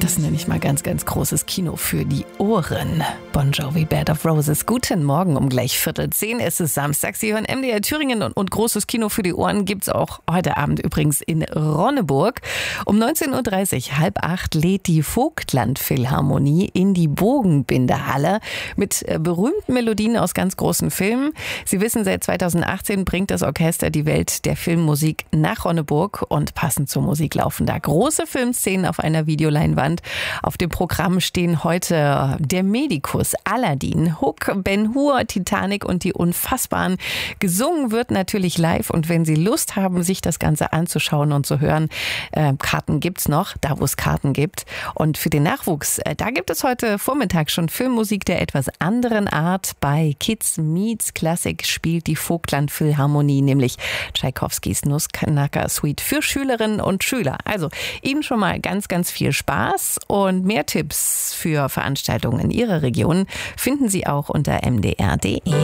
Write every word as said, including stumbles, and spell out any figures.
Das nenne ich mal ganz, ganz großes Kino für die Ohren. Bon Jovi, Bed of Roses. Guten Morgen um gleich Viertel zehn. Es ist Samstag. Sie hören M D R Thüringen und, und großes Kino für die Ohren gibt's auch heute Abend übrigens in Ronneburg. Um neunzehn Uhr dreißig, halb acht, lädt die Vogtland-Philharmonie in die Bogenbinderhalle mit berühmten Melodien aus ganz großen Filmen. Sie wissen, seit zweitausendachtzehn bringt das Orchester die Welt der Filmmusik nach Ronneburg und passend zur Musik laufen da große Filmszenen auf einer Videoleinwand. Auf dem Programm stehen heute Der Medikus, Aladdin, Hook, Ben-Hur, Titanic und die Unfassbaren. Gesungen wird natürlich live und wenn Sie Lust haben, sich das Ganze anzuschauen und zu hören, äh, Karten gibt's noch, da wo es Karten gibt. Und für den Nachwuchs, äh, da gibt es heute Vormittag schon Filmmusik der etwas anderen Art. Bei Kids Meets Classic spielt die Vogtland Philharmonie, nämlich Tschaikowskis Nussknacker Suite für Schülerinnen und Schüler. Also Ihnen schon mal ganz, ganz viel Spaß. Und mehr Tipps für Veranstaltungen in Ihrer Region finden Sie auch unter m d r punkt d e.